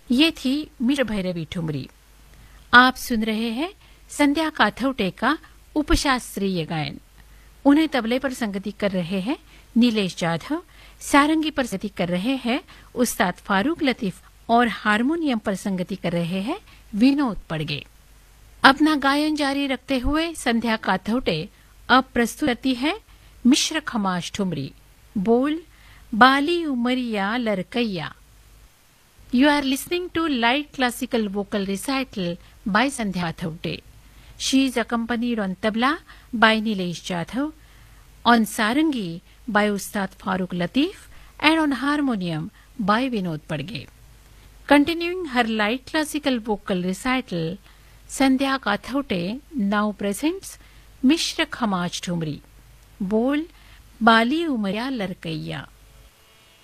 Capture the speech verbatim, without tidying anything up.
ये थी मिश्र भैरवी ठुमरी। आप सुन रहे हैं संध्या काथौटे का उपशास्त्रीय गायन। उन्हें तबले पर संगति कर रहे हैं नीलेश जाधव, सारंगी पर संगति कर रहे हैं उस्ताद फारूक लतीफ और हारमोनियम पर संगति कर रहे हैं विनोद पड़गे। अपना गायन जारी रखते हुए संध्या काथौटे अब प्रस्तुत करती है मिश्र खमाश ठुमरी, बोल बाली Umaria लड़कैया। You are listening to light classical vocal recital by Sandhya Kathauté. She is accompanied on tabla by Nilesh Jadhav, on sarangi by Ustad Farooq Latif, and on harmonium by Vinod Padge. Continuing her light classical vocal recital, Sandhya Kathauté now presents Mishra Khamaaj Thumri, Bol Bali Umariya Larkaiya.